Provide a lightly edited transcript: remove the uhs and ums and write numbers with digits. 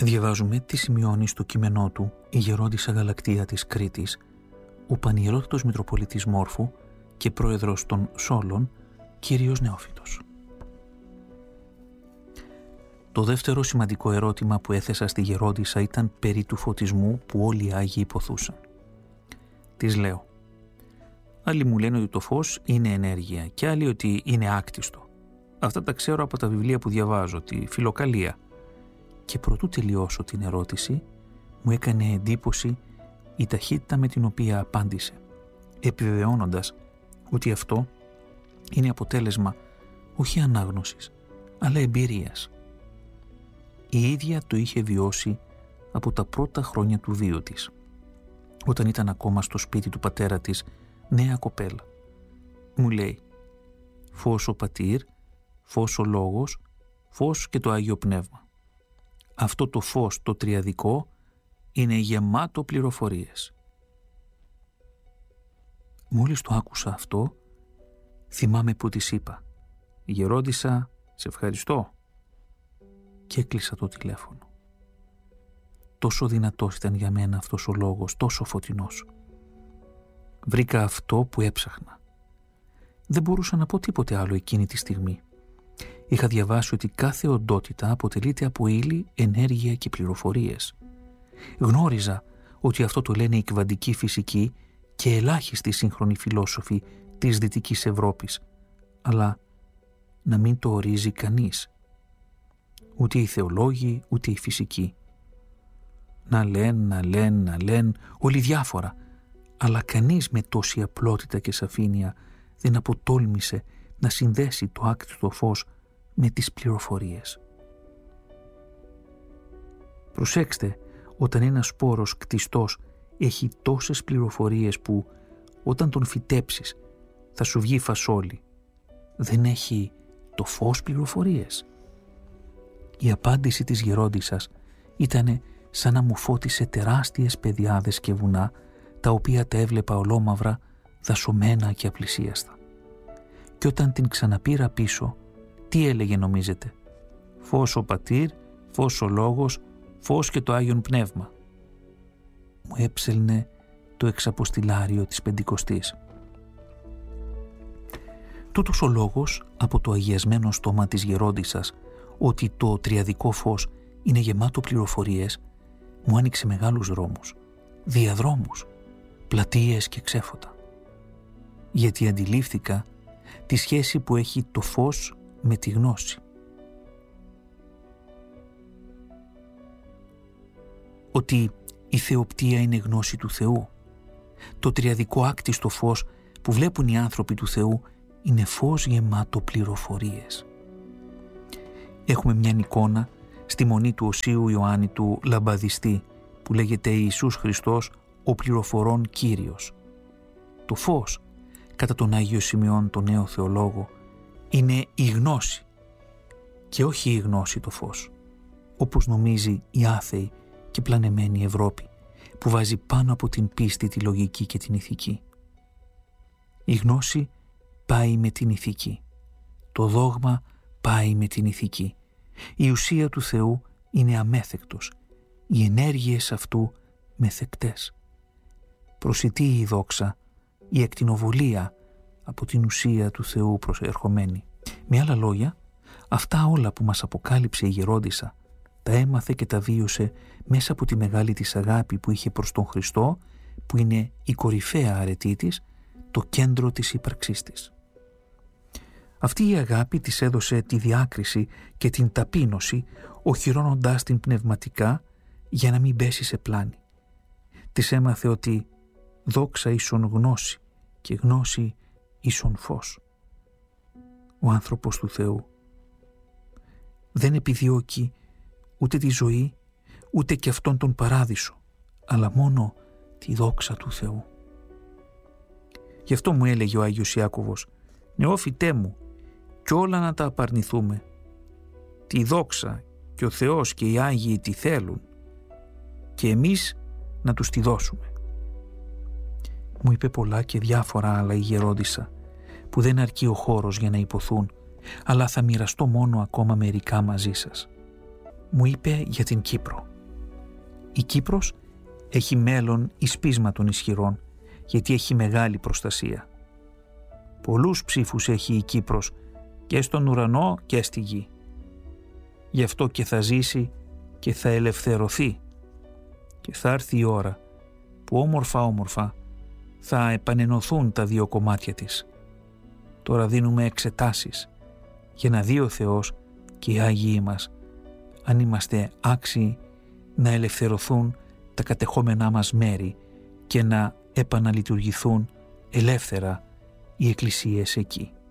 Διαβάζουμε τι σημειώνει στο κείμενό του η γερόντισσα Γαλακτεία της Κρήτης, ο Πανιερότατος Μητροπολίτης Μόρφου και πρόεδρος των Σόλων, κύριος Νεόφυτος. Το δεύτερο σημαντικό ερώτημα που έθεσα στη γερόντισσα ήταν περί του φωτισμού που όλοι οι Άγιοι υποθούσαν. Της λέω: άλλοι μου λένε ότι το φως είναι ενέργεια και άλλοι ότι είναι άκτιστο. Αυτά τα ξέρω από τα βιβλία που διαβάζω, τη Φιλοκαλία. Και προτού τελειώσω την ερώτηση, μου έκανε εντύπωση η ταχύτητα με την οποία απάντησε, επιβεβαιώνοντας ότι αυτό είναι αποτέλεσμα όχι ανάγνωσης, αλλά εμπειρίας. Η ίδια το είχε βιώσει από τα πρώτα χρόνια του βίου της, όταν ήταν ακόμα στο σπίτι του πατέρα της, νέα κοπέλα. Μου λέει: φως ο πατήρ, φως ο λόγος, φως και το Άγιο Πνεύμα. Αυτό το φως το τριαδικό είναι γεμάτο πληροφορίες. Μόλις το άκουσα αυτό, θυμάμαι που της είπα: γερόντισσα, σε ευχαριστώ. Και έκλεισα το τηλέφωνο. Τόσο δυνατός ήταν για μένα αυτός ο λόγος, τόσο φωτεινός. Βρήκα αυτό που έψαχνα. Δεν μπορούσα να πω τίποτε άλλο εκείνη τη στιγμή. Είχα διαβάσει ότι κάθε οντότητα αποτελείται από ύλη, ενέργεια και πληροφορίες. Γνώριζα ότι αυτό το λένε η κβαντική φυσική και ελάχιστοι σύγχρονοι φιλόσοφοι της Δυτικής Ευρώπης, αλλά να μην το ορίζει κανείς. Ούτε οι θεολόγοι, ούτε οι φυσικοί. Να λένε, όλοι διάφορα, αλλά κανείς με τόση απλότητα και σαφήνεια δεν αποτόλμησε να συνδέσει το άκτιστο φως με τις πληροφορίες. Προσέξτε, όταν ένας σπόρος κτιστός έχει τόσες πληροφορίες που όταν τον φυτέψεις θα σου βγει φασόλι, δεν έχει το φως πληροφορίες? Η απάντηση της γερόντισσας ήταν σαν να μου φώτισε τεράστιες πεδιάδες και βουνά, τα οποία τα έβλεπα ολόμαυρα, δασωμένα και απλησίαστα. Και όταν την ξαναπήρα πίσω, τι έλεγε νομίζετε? Φως ο πατήρ, φως ο λόγος, φως και το Άγιον Πνεύμα. Μου έψελνε το εξαποστηλάριο της Πεντηκοστής. Τούτος ο λόγος από το αγιασμένο στόμα της γερόντισσας ότι το τριαδικό φως είναι γεμάτο πληροφορίες, μου άνοιξε μεγάλους δρόμους, διαδρόμους, πλατείες και ξέφωτα. Γιατί αντιλήφθηκα τη σχέση που έχει το φως με τη γνώση. Ότι η θεοπτία είναι γνώση του Θεού. Το τριαδικό άκτιστο φως που βλέπουν οι άνθρωποι του Θεού είναι φως γεμάτο πληροφορίες. Έχουμε μια εικόνα στη μονή του Οσίου Ιωάννη του Λαμπαδιστή που λέγεται Ιησούς Χριστός ο πληροφορών Κύριος. Το φως, κατά τον Άγιο Σημειών τον νέο θεολόγο, είναι η γνώση και όχι η γνώση το φως, όπως νομίζει η άθεη και πλανεμένη Ευρώπη που βάζει πάνω από την πίστη τη λογική και την ηθική. Η γνώση πάει με την ηθική. Το δόγμα πάει με την ηθική. Η ουσία του Θεού είναι αμέθεκτος. Οι ενέργειες αυτού μεθεκτές. Προσιτή η δόξα, η εκτινοβολία από την ουσία του Θεού προσερχομένη. Με άλλα λόγια, αυτά όλα που μας αποκάλυψε η γερόντισσα τα έμαθε και τα βίωσε μέσα από τη μεγάλη της αγάπη που είχε προς τον Χριστό, που είναι η κορυφαία αρετή της, το κέντρο της ύπαρξής της. Αυτή η αγάπη της έδωσε τη διάκριση και την ταπείνωση, οχυρώνοντάς την πνευματικά για να μην πέσει σε πλάνη. Της έμαθε ότι δόξα ίσον γνώση και γνώση ίσον φως. Ο άνθρωπος του Θεού δεν επιδιώκει ούτε τη ζωή, ούτε και αυτόν τον παράδεισο, αλλά μόνο τη δόξα του Θεού. Γι' αυτό μου έλεγε ο Άγιος Ιάκωβος: «Νεόφυτέ μου, κι όλα να τα απαρνηθούμε. Τη δόξα και ο Θεός και οι Άγιοι τη θέλουν και εμείς να τους τη δώσουμε». Μου είπε πολλά και διάφορα άλλα η γερόντισσα, που δεν αρκεί ο χώρος για να υποθούν, αλλά θα μοιραστώ μόνο ακόμα μερικά μαζί σας. Μου είπε για την Κύπρο. Η Κύπρος έχει μέλλον εις πείσμα των ισχυρών, γιατί έχει μεγάλη προστασία. Πολλούς ψήφους έχει η Κύπρος και στον ουρανό και στη γη. Γι' αυτό και θα ζήσει και θα ελευθερωθεί, και θα έρθει η ώρα που όμορφα θα επανενωθούν τα δύο κομμάτια της. Τώρα δίνουμε εξετάσεις για να δει ο Θεός και οι Άγιοι μας αν είμαστε άξιοι να ελευθερωθούν τα κατεχόμενά μας μέρη και να επαναλειτουργηθούν ελεύθερα οι εκκλησίες εκεί.